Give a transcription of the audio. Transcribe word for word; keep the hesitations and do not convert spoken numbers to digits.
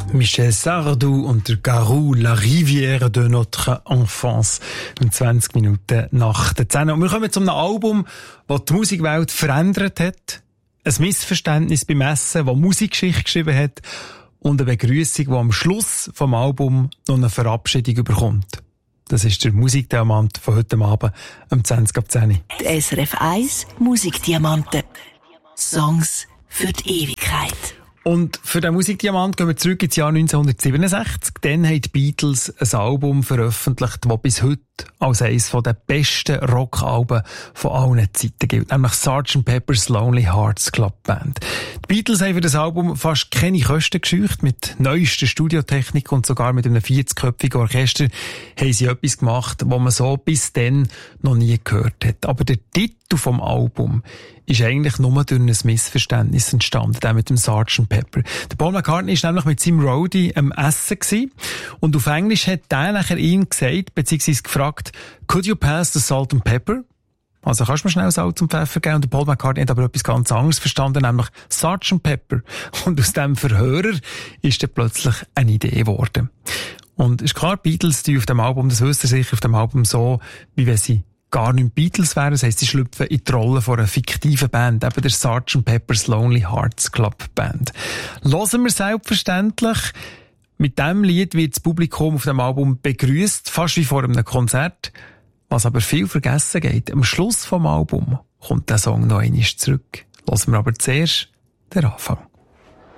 Michel Sardou und der Garou, La Rivière de notre enfance. Um zwanzig Minuten nach der zehn. Und wir kommen zu einem Album, das die Musikwelt verändert hat. Ein Missverständnis beim Essen, das Musikgeschichte geschrieben hat. Und eine Begrüßung, die am Schluss vom Album noch eine Verabschiedung bekommt. Das ist der Musikdiamant von heute Abend um zwanzig ab zehn. Die S R F eins Musikdiamanten. Songs für die Ewigkeit. Und für den Musikdiamant gehen wir zurück ins Jahr neunzehnhundertsiebenundsechzig. Dann haben die Beatles ein Album veröffentlicht, das bis heute als eines der besten Rockalben von allen Zeiten gilt. Nämlich Sergeant Pepper's Lonely Hearts Club Band. Die Beatles haben für das Album fast keine Kosten gescheucht. Mit neuester Studiotechnik und sogar mit einem vierzigköpfigen Orchester haben sie etwas gemacht, was man so bis dann noch nie gehört hat. Aber der Titel vom Album ist eigentlich nur durch ein Missverständnis entstanden, der mit dem Sergeant Pepper. Der Paul McCartney war nämlich mit seinem Roadie am Essen gewesen, und auf Englisch hat der nachher ihm gesagt, beziehungsweise gefragt, could you pass the salt and pepper? Also kannst du mir schnell Salz und Pfeffer geben? Und der Paul McCartney hat aber etwas ganz anderes verstanden, nämlich Sergeant Pepper. Und aus dem Verhörer ist dann plötzlich eine Idee geworden. Und ist klar, Beatles, die auf dem Album, das wisst ihr sicher, auf dem Album so, wie wenn sie gar nicht Beatles wären. Das heisst, sie schlüpfen in die Rolle von einer fiktiven Band, eben der Sergeant Pepper's Lonely Hearts Club Band. Hören wir selbstverständlich. Mit diesem Lied wird das Publikum auf dem Album begrüßt, fast wie vor einem Konzert. Was aber viel vergessen geht, am Schluss vom Album kommt der Song noch einmal zurück. Hören wir aber zuerst den Anfang.